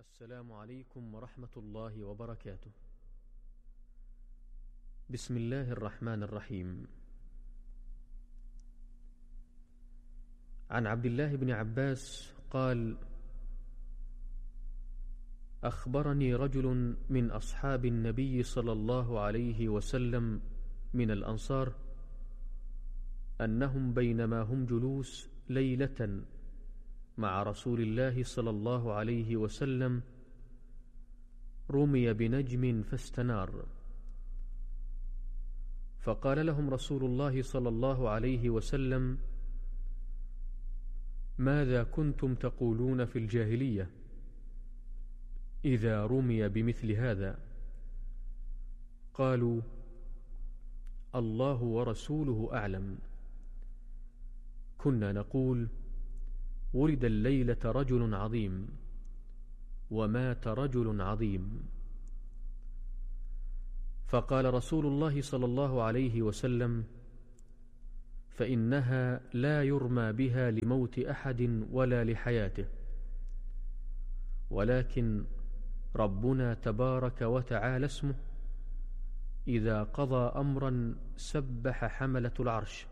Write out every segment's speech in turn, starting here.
السلام عليكم ورحمة الله وبركاته. بسم الله الرحمن الرحيم. عن عبد الله بن عباس قال: أخبرني رجل من أصحاب النبي صلى الله عليه وسلم من الأنصار أنهم بينما هم جلوس ليلة مع رسول الله صلى الله عليه وسلم رمي بنجم فاستنار، فقال لهم رسول الله صلى الله عليه وسلم: ماذا كنتم تقولون في الجاهلية إذا رمي بمثل هذا؟ قالوا: الله ورسوله أعلم. كنا نقول: ولد الليلة رجل عظيم ومات رجل عظيم. فقال رسول الله صلى الله عليه وسلم: فإنها لا يرمى بها لموت أحد ولا لحياته، ولكن ربنا تبارك وتعالى اسمه إذا قضى أمرا سبح حملة العرش،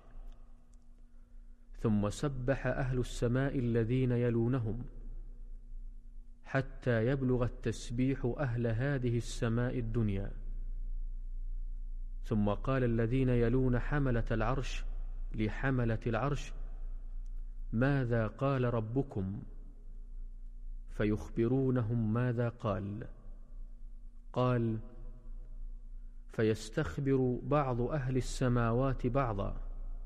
ثم سبح أهل السماء الذين يلونهم، حتى يبلغ التسبيح أهل هذه السماء الدنيا، ثم قال الذين يلون حملة العرش لحملة العرش: ماذا قال ربكم؟ فيخبرونهم ماذا قال. قال: فيستخبر بعض أهل السماوات بعضا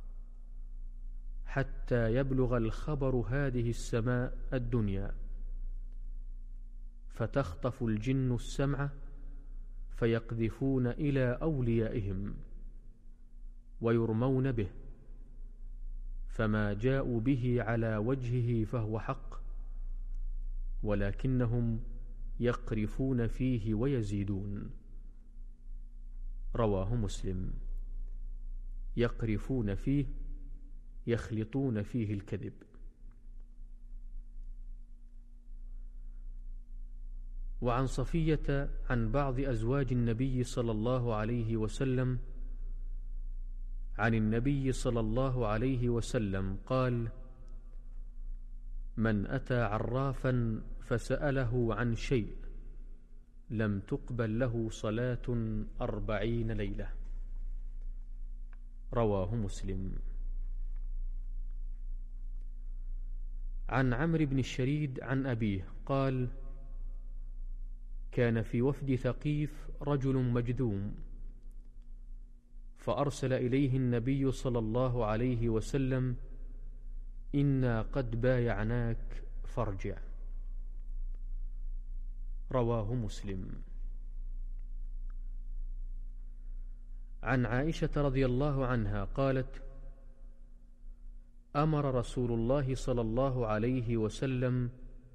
حتى يبلغ الخبر هذه السماء الدنيا، فتخطف الجن السمع فيقذفون إلى أوليائهم ويرمون به، فما جاءوا به على وجهه فهو حق، ولكنهم يقرفون فيه ويزيدون. رواه مسلم. يقرفون فيه يخلطون فيه الكذب. وعن صفية عن بعض أزواج النبي صلى الله عليه وسلم عن النبي صلى الله عليه وسلم قال: من أتى عرافا فسأله عن شيء لم تقبل له صلاة 40 ليلة. رواه مسلم. عن عمرو بن الشريد عن أبيه قال: كان في وفد ثقيف رجل مجذوم، فأرسل إليه النبي صلى الله عليه وسلم: إنا قد بايعناك فارجع. رواه مسلم. عن عائشة رضي الله عنها قالت: أمر رسول الله صلى الله عليه وسلم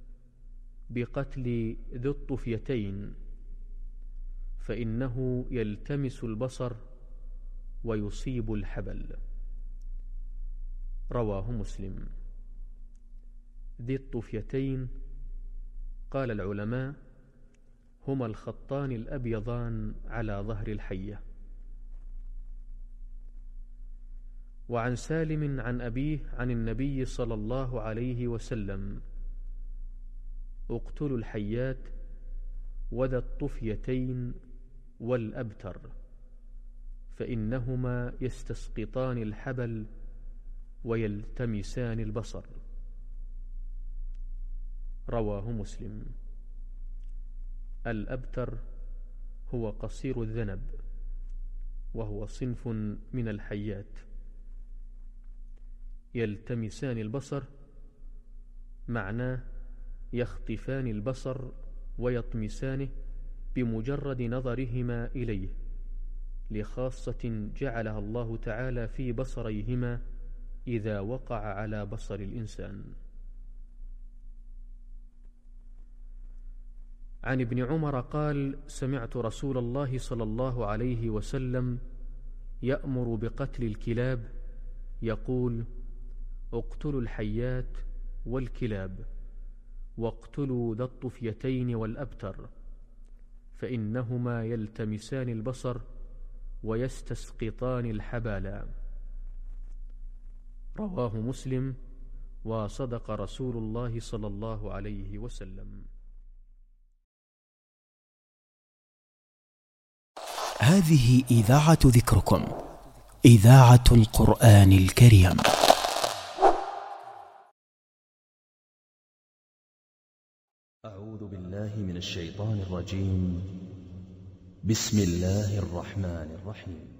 بقتل ذي الطفيتين، فإنه يلتمس البصر ويصيب الحبل. رواه مسلم. ذي الطفيتين قال العلماء هما الخطان الأبيضان على ظهر الحية. وعن سالم عن أبيه عن النبي صلى الله عليه وسلم: اقتلوا الحيات وذا الطفيتين والأبتر، فإنهما يستسقطان الحبل ويلتمسان البصر. رواه مسلم. الأبتر هو قصير الذنب، وهو صنف من الحيات. يلتمسان البصر معناه يخطفان البصر ويطمسانه بمجرد نظرهما إليه، لخاصة جعلها الله تعالى في بصريهما إذا وقع على بصر الإنسان. عن ابن عمر قال: سمعت رسول الله صلى الله عليه وسلم يأمر بقتل الكلاب يقول: اقتلوا الحيات والكلاب واقتلوا ذا الطفيتين والأبتر، فإنهما يلتمسان البصر ويستسقطان الحبالا. رواه مسلم. وصدق رسول الله صلى الله عليه وسلم. هذه إذاعة ذكركم، إذاعة القرآن الكريم. أعوذ بالله من الشيطان الرجيم. بسم الله الرحمن الرحيم.